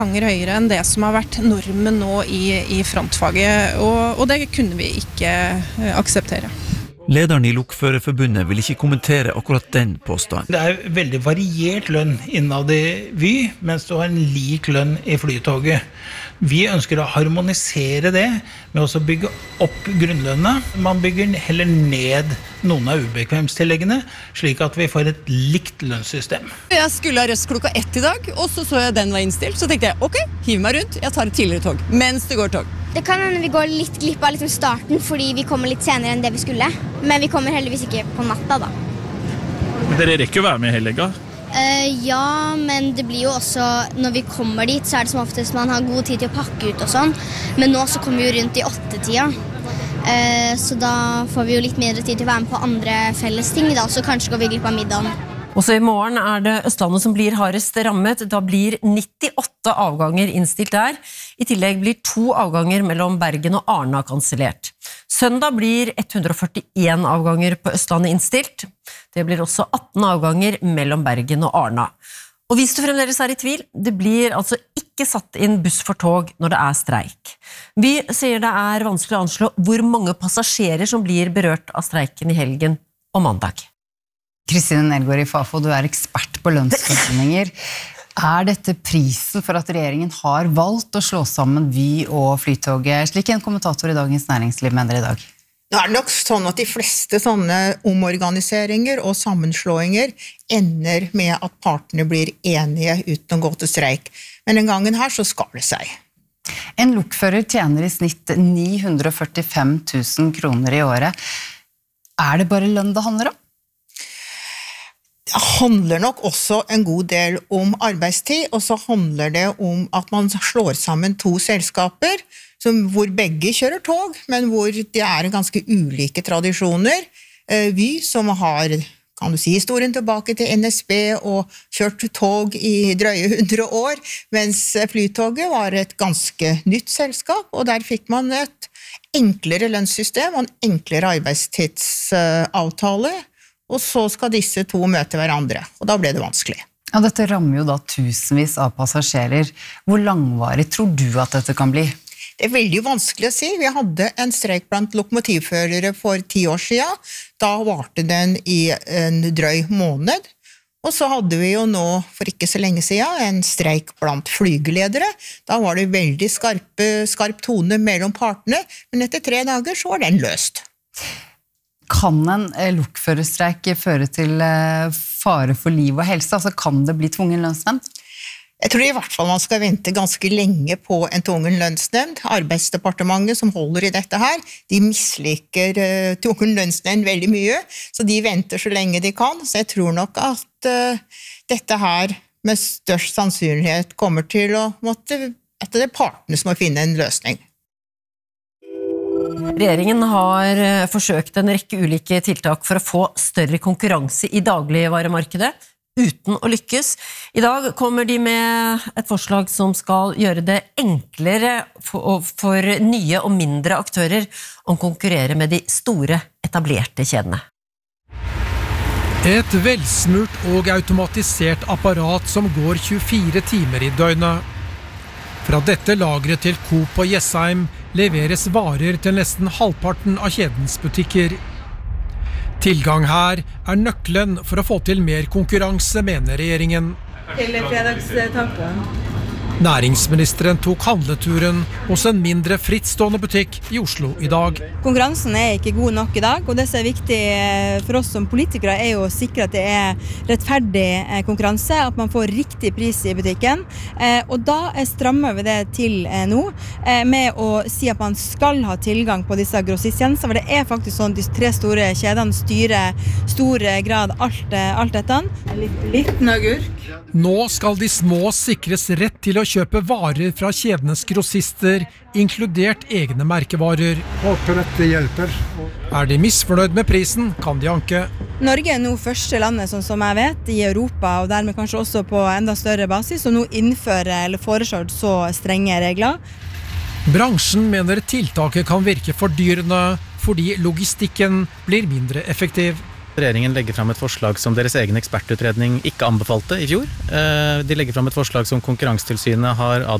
ganger høyere enn det som har vært normen nå i frontfaget, og det kunne vi ikke akseptere. Lederen i Lokførerforbundet vil ikke kommentere akkurat den påstanden. Det veldig variert lønn innad i Vy, mens du har en lik lønn i Flytoget. Vi ønsker å harmonisere det med å bygge opp grunnlønna. Man bygger heller ned noen av ubekvemstilleggene, slik at vi får et likt lønnssystem. Jeg skulle ha røst klokka 1 i dag, og så jeg den var innstilt. Så tenkte jeg, ok, hiv meg rundt, jeg tar et tidligere tog, mens det går tog. Det kan hende vi går litt glipp av starten, fordi vi kommer litt senere enn det vi skulle. Men vi kommer heldigvis ikke på natta da. Men dere rekker jo være med hele legga? Ja, men det blir jo også, når vi kommer dit, så det som oftest man har god tid til å pakke ut og sånn. Men nå så kommer vi jo rundt i 8-tida. Så da får vi jo litt mindre tid til å være med på andre felles ting da, så kanskje går vi glipp av middagen. Også i morgen det Østlandet som blir hardest rammet. Da blir 98 avganger innstilt der. I tillegg blir 2 avganger mellom Bergen og Arna kansellert. Søndag blir 141 avganger på Østlandet innstilt. Det blir også 18 avganger mellom Bergen og Arna. Og hvis du fremdeles i tvil, det blir altså ikke satt inn buss for tog når det streik. Vi sier det vanskelig å anslå hvor mange passasjerer som blir berørt av streiken i helgen og mandag. Kristine Nelgaard i Fafo, du ekspert på lønnsforhandlinger. Dette prisen for at regjeringen har valgt å slå sammen Vy og Flytoget, slik en kommentator i Dagens Næringsliv mener i dag? Nå det nok sånn at de fleste sånne omorganiseringer og sammenslåinger ender med at partene blir enige uten å gå til streik. Men den gangen her så skal det seg. En lokfører tjener i snitt 945 000 kroner i året. Det bare lønn det handler om? Det handler nok også en god del om arbeidstid, og så handler det om at man slår sammen 2 selskaper, hvor begge kjører tog, men hvor det ganske ulike tradisjoner. Vy, som har, kan du si, historien tilbake til NSB og kjørt tog i drøye 100 år, mens Flytoget var et ganske nytt selskap, og der fikk man et enklere lønnssystem og en enklere arbeidstidsavtale, og så skal disse 2 møte hverandre, og da ble det vanskelig. Ja, dette rammer jo da tusenvis av passasjerer. Hvor langvarig tror du at dette kan bli? Det veldig vanskelig å si. Vi hadde en streik blant lokomotivførere for 10 år siden. Da varte den i en drøy måned. Og så hadde vi jo nå, for ikke så lenge siden, en streik blant flygeledere. Da var det veldig skarp tone mellom partene, men etter 3 dager så var den løst. Kan en lokførerstreik føre til fare for liv og helse? Altså kan det bli tvungen lønnsnemnd? Jeg tror i hvert fall man skal vente ganske lenge på en tvungen lønnsnemnd. Arbeidsdepartementet som holder i dette her, de misliker tvungen lønnsnemnd veldig mye, så de venter så lenge de kan. Så jeg tror nok at dette her med størst sannsynlighet kommer til å at det partene som må finne en løsning. Regjeringen har forsøkt en rekke ulike tiltak for å få større konkurranse i dagligvaremarkedet, uten å lykkes. I dag kommer de med et forslag som skal gjøre det enklere for nye og mindre aktører å konkurrere med de store, etablerte kjedene. Et velsmurt og automatisert apparat som går 24 timer i døgnet. Fra dette lageret til Coop og Jessheim leveres varer til nesten halvparten av kjedens butikker. Tilgang her nøkkelen for å få til mer konkurranse, mener regjeringen. Til fredagstacoen. Næringsministeren tok handleturen hos en mindre frittstående butikk i Oslo i dag. Konkurransen ikke god nok i dag, og det som viktig for oss som politikere jo å sikre at det rettferdig konkurranse, at man får riktig pris i butikken. Og da strammer vi det til nå, med å si at man skal ha tilgang på disse grossisttjenestene, for det faktisk sånn de 3 store kjedene styrer stor grad alt dette. Liten agurk. Nå skal de små sikres rett til å kjøpe varer fra kjedenes grossister, inkludert egne merkevarer. Håper dette hjelper. De misfornøyd med prisen, kan de anke. Norge nå første landet, sånn som jeg vet, i Europa, og dermed kanskje også på enda større basis, som nå innfører eller foreslår så strenge regler. Bransjen mener tiltaket kan virke fordyrende, fordi logistikken blir mindre effektiv. Regjeringen legger fram et forslag som deres egen ekspertutredning ikke anbefalte i fjor. De legger fram et forslag som Konkurransetilsynet har